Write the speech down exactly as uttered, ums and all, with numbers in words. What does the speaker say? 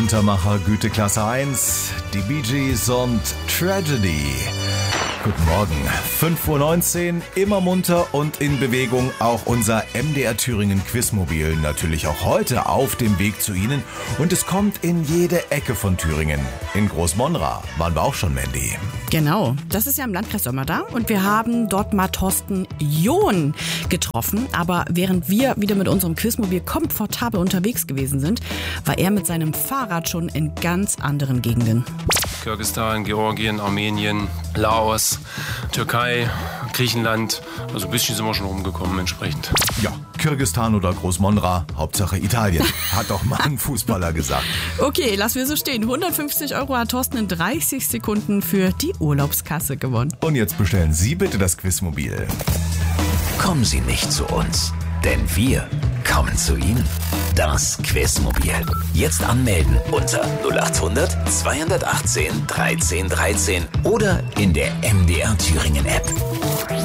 Muntermacher Güteklasse eins, die Bee Gees und Tragedy. Guten Morgen, fünf Uhr neunzehn, immer munter und in Bewegung, auch unser M D R Thüringen Quizmobil, natürlich auch heute auf dem Weg zu Ihnen und es kommt in jede Ecke von Thüringen. In Großmonra waren wir auch schon, Mandy. Genau, das ist ja im Landkreis Sommerda und wir haben dort mal Thorsten John getroffen, aber während wir wieder mit unserem Quizmobil komfortabel unterwegs gewesen sind, war er mit seinem Fahrrad schon in ganz anderen Gegenden. Kirgisistan, Georgien, Armenien, Laos, Türkei, Griechenland. Also ein bisschen sind wir schon rumgekommen entsprechend. Ja, Kirgisistan oder Großmonra, Hauptsache Italien, hat doch mal ein Fußballer gesagt. Okay, lassen wir so stehen. hundertfünfzig Euro hat Thorsten in dreißig Sekunden für die Urlaubskasse gewonnen. Und jetzt bestellen Sie bitte das Quizmobil. Kommen Sie nicht zu uns, denn wir kommen zu Ihnen. Das Quizmobil. Jetzt anmelden unter null acht hundert zweihundertachtzehn dreizehn dreizehn oder in der M D R Thüringen App.